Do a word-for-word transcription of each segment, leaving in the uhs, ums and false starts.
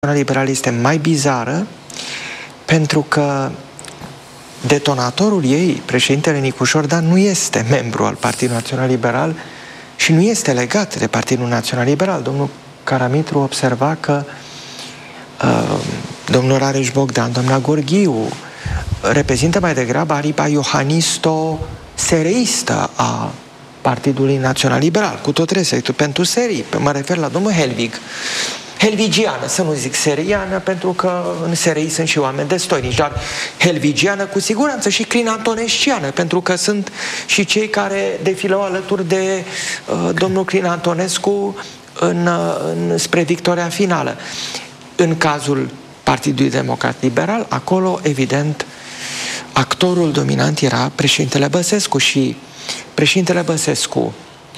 liberal este mai bizară pentru că detonatorul ei, președintele Nicușor Dan, nu este membru al Partidului Național Liberal și nu este legat de Partidul Național Liberal. Domnul Caramitru observa că uh, domnul Rareș Bogdan, doamna Gorghiu, reprezintă mai degrabă aripa iohanisto-sereistă a Partidului Național Liberal, cu tot respectul pentru serii. Mă refer la domnul Helvig. Helvigiană, să nu zic seriană, pentru că în serei sunt și oameni destoinici, dar helvigiană cu siguranță și crin-antonesciană, pentru că sunt și cei care defilau alături de uh, domnul Crin Antonescu în, uh, în, spre victoria finală. În cazul Partidului Democrat Liberal, acolo, evident, actorul dominant era președintele Băsescu și președintele Băsescu,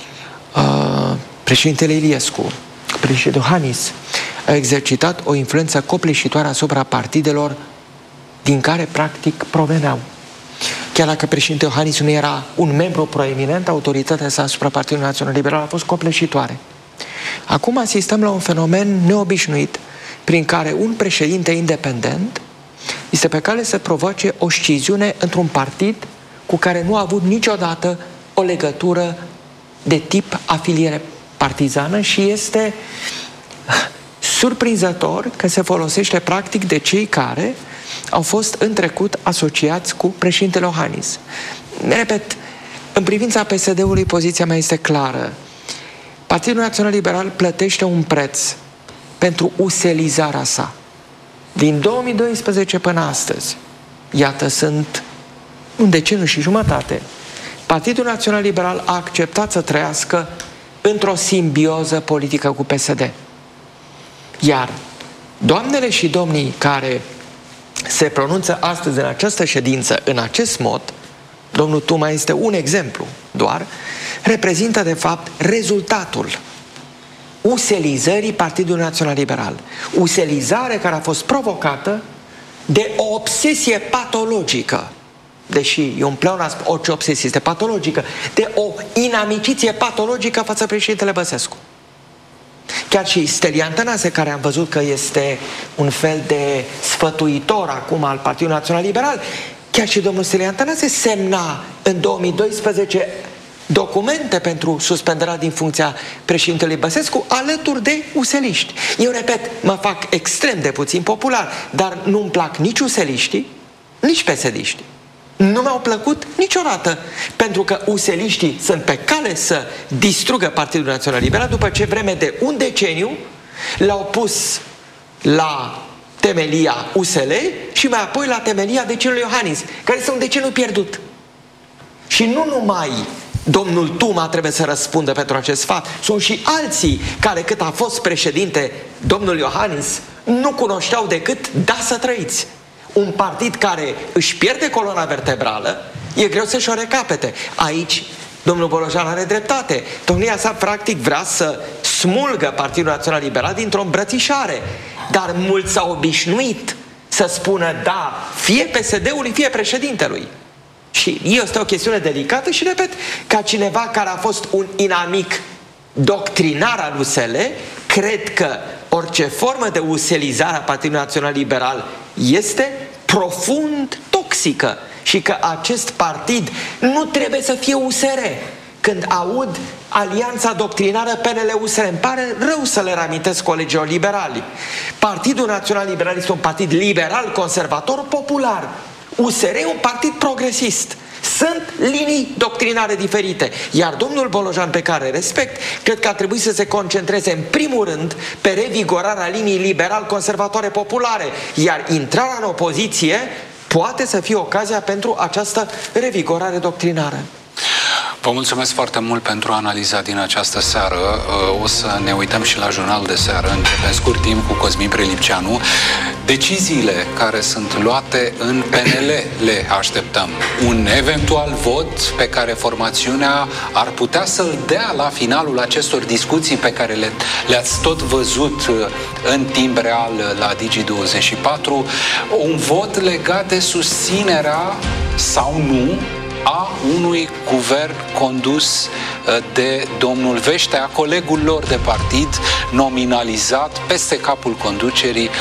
uh, președintele Iliescu, președintele Iohannis, a exercitat o influență copleșitoare asupra partidelor din care, practic, proveneau. Chiar dacă președintele Iohannis nu era un membru proeminent, autoritatea sa asupra Partidului Național Liberal a fost copleșitoare. Acum asistăm la un fenomen neobișnuit, prin care un președinte independent este pe cale să provoace o sciziune într-un partid cu care nu a avut niciodată o legătură de tip afiliere partizană și este surprinzător că se folosește practic de cei care au fost în trecut asociați cu președintele Iohannis. Repet, în privința P S D-ului poziția mea este clară. Partidul Național Liberal plătește un preț pentru uselizarea sa. Din două mii doisprezece până astăzi, iată, sunt un deceniu și jumătate, Partidul Național Liberal a acceptat să trăiască într-o simbioză politică cu P S D. Iar doamnele și domnii care se pronunță astăzi în această ședință, în acest mod, domnul Tuma este un exemplu doar, reprezintă de fapt rezultatul uselizării Partidului Național Liberal. Uselizare care a fost provocată de o obsesie patologică, deși e un pleonasm, orice obsesie este patologică, de o inamiciție patologică față președintele Băsescu. Chiar și Stelian Tănase, care am văzut că este un fel de sfătuitor acum al Partidului Național Liberal, chiar și domnul Stelian Tănase semna în două mii doisprezece documente pentru suspendarea din funcția președintelui Băsescu alături de useliști. Eu repet, mă fac extrem de puțin popular, dar nu-mi plac nici useliștii, nici pesediștii. Nu mi-au plăcut niciodată, pentru că useliștii sunt pe cale să distrugă Partidul Național Liberal după ce vreme de un deceniu l-au pus la temelia U S L și mai apoi la temelia decenului Iohannis, care este un deceniu pierdut. Și nu numai domnul Tuma trebuie să răspundă pentru acest fapt, sunt și alții care, cât a fost președinte domnul Iohannis, nu cunoșteau decât da să trăiți. Un partid care își pierde coloana vertebrală, e greu să-și o recapete. Aici, domnul Bolojan are dreptate. Domnia sa, practic, vrea să smulgă Partidul Național Liberal dintr-o îmbrățișare. Dar mulți s-au obișnuit să spună da, fie P S D-ului, fie președintelui. Și este o chestiune delicată și, repet, ca cineva care a fost un inamic doctrinar al U S L, cred că orice formă de uselizare a Partidului Național Liberal este profund toxică și că acest partid nu trebuie să fie U S R. Când aud alianța doctrinară P N L-U S R, îmi pare rău să le reamintesc colegilor liberali. Partidul Național Liberal este un partid liberal, conservator, popular. U S R e un partid progresist. Sunt linii doctrinare diferite. Iar domnul Bolojan, pe care respect, cred că ar trebui să se concentreze în primul rând pe revigorarea liniei liberal-conservatoare populare. Iar intrarea în opoziție poate să fie ocazia pentru această revigorare doctrinară. Vă mulțumesc foarte mult pentru analiza din această seară. O să ne uităm și la jurnalul de seară. Începem scurt timp cu Cosmin Prelipceanu. Deciziile care sunt luate în P N L le așteptăm. Un eventual vot pe care formațiunea ar putea să-l dea la finalul acestor discuții pe care le, le-ați tot văzut în timp real la Digi douăzeci și patru. Un vot legat de susținerea sau nu a unui guvern condus de domnul Veștea, colegul lor de partid, nominalizat peste capul conducerii